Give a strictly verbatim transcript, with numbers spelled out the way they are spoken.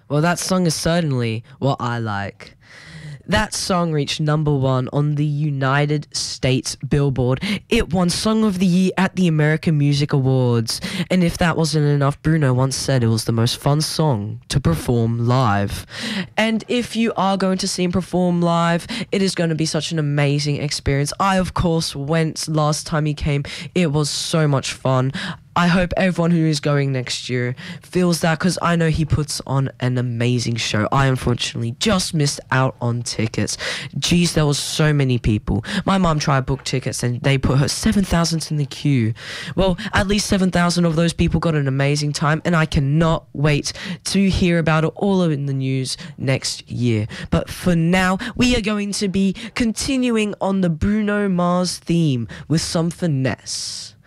Well, that song is certainly what I like. That song reached number one on the United States Billboard. It won Song of the Year at the American Music Awards. And if that wasn't enough, Bruno once said it was the most fun song to perform live. And if you are going to see him perform live, it is going to be such an amazing experience. I, of course, went last time he came. It was so much fun. I hope everyone who is going next year feels that, because I know he puts on an amazing show. I unfortunately just missed out on tickets. Geez, there was so many people. My mom tried to book tickets and they put her seven thousand in the queue. Well, at least seven thousand of those people got an amazing time, and I cannot wait to hear about it all in the news next year. But for now, we are going to be continuing on the Bruno Mars theme with some finesse.